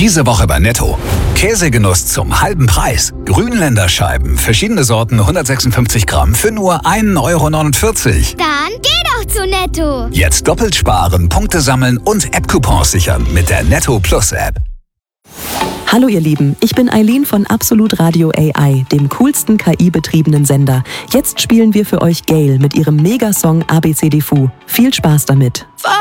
Diese Woche bei Netto. Käsegenuss zum halben Preis. Grünländerscheiben, verschiedene Sorten, 156 Gramm für nur 1,49 €. Dann geh doch zu Netto. Jetzt doppelt sparen, Punkte sammeln und App-Coupons sichern mit der Netto Plus App. Hallo ihr Lieben, ich bin Eileen von Absolut Radio AI, dem coolsten KI-betriebenen Sender. Jetzt spielen wir für euch Gale mit ihrem Megasong ABCD Fu. Viel Spaß damit.